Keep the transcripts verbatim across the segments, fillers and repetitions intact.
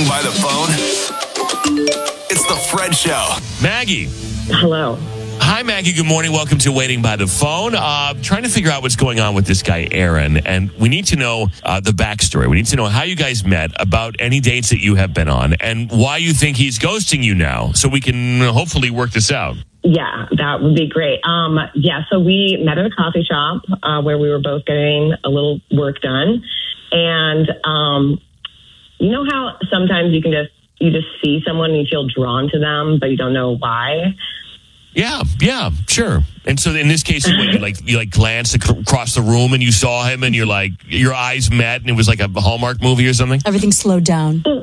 by the phone? It's the Fred Show. Maggie. Hello. Hi, Maggie. Good morning. Welcome to Waiting by the Phone. Uh, trying to figure out what's going on with this guy, Aaron. And we need to know uh, the backstory. We need to know how you guys met, about any dates that you have been on, and why you think he's ghosting you now, so we can hopefully work this out. Yeah, that would be great. Um, yeah, so we met at a coffee shop uh, where we were both getting a little work done. And um, you know how sometimes you can just, you just see someone and you feel drawn to them, but you don't know why? Yeah, yeah, sure. And so in this case, what, you like you like glanced ac- across the room and you saw him and you're like, your eyes met and it was like a Hallmark movie or something? Everything slowed down. Well,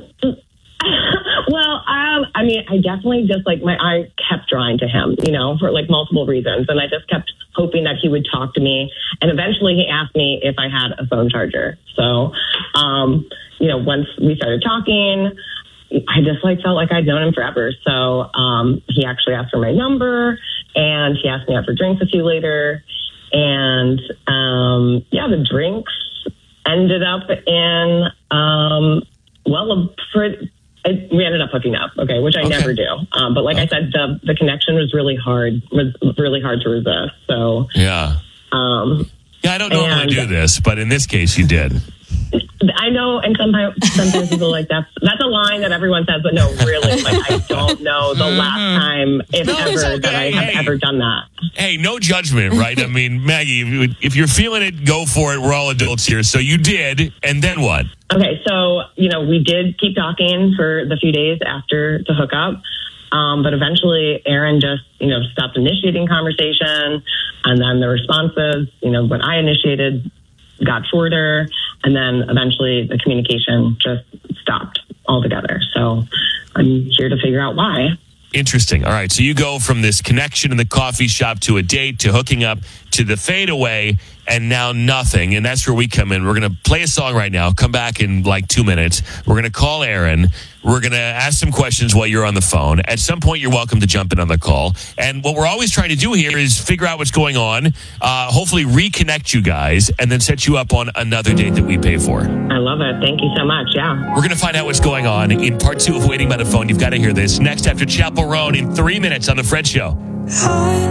um, I mean, I definitely just like my eye kept drawing to him, you know, for like multiple reasons. And I just kept hoping that he would talk to me. And eventually he asked me if I had a phone charger. So, um, you know, once we started talking, I just like felt like I'd known him forever. So um, he actually asked for my number and he asked me out for drinks a few later. And um, yeah, the drinks ended up in, um, well, a pretty, I, we ended up hooking up, okay, which I Okay. never do. Um, but like Okay. I said, the, the connection was really hard, was really hard to resist. So, Yeah. um, Yeah, I don't normally And- do this, but in this case, you did. I know, and sometimes sometimes people are like that's that's a line that everyone says, but no, really, like I don't know the last time, if No, it's ever, okay. that I have Hey. ever done that. Hey, no judgment, right? I mean, Maggie, if you- if you're feeling it, go for it. We're all adults here. So you did, and then what? Okay, so you know, we did keep talking for the few days after the hookup, um, but eventually, Aaron just you know stopped initiating conversation, and then the responses, you know, when I initiated, got shorter, and then eventually the communication just stopped altogether. So I'm here to figure out why. Interesting. All right. So you go from this connection in the coffee shop to a date to hooking up to the fadeaway and now nothing. And that's where we come in. We're going to play a song right now, come back in like two minutes. We're going to call Aaron. We're going to ask some questions while you're on the phone. At some point, you're welcome to jump in on the call. And what we're always trying to do here is figure out what's going on, uh, hopefully reconnect you guys, and then set you up on another date that we pay for. I love it. Thank you so much. Yeah. We're going to find out what's going on in part two of Waiting by the Phone. You've got to hear this next after Chapel Roan in three minutes on The Fred Show.